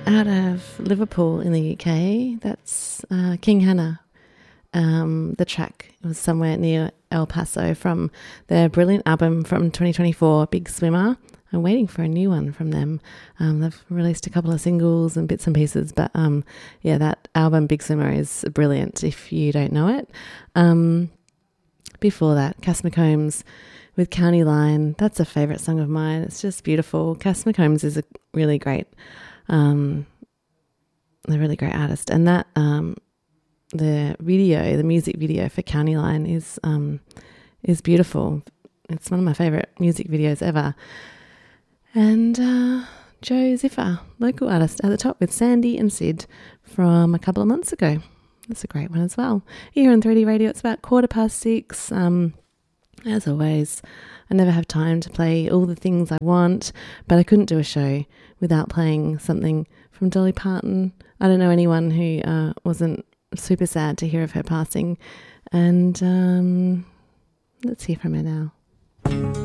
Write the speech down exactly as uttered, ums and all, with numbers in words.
out of Liverpool in the U K. That's uh, King Hannah. Um, the track was somewhere near El Paso from their brilliant album from twenty twenty-four, Big Swimmer. I'm waiting for a new one from them. Um, they've released a couple of singles and bits and pieces, but um, yeah, that album Big Swimmer is brilliant if you don't know it. Um, before that, Cass McCombs with County Line. That's a favourite song of mine. It's just beautiful. Cass McCombs is a really great, um, a really great artist, and that um, the video, the music video for County Line is um, is beautiful. It's one of my favourite music videos ever. And uh, Joe Ziffer, local artist, at the top with Sandy and Sid from a couple of months ago. That's a great one as well. Here on three D Radio, it's about quarter past six. Um, as always, I never have time to play all the things I want, but I couldn't do a show without playing something from Dolly Parton. I don't know anyone who uh, wasn't super sad to hear of her passing. And um, let's hear from her now.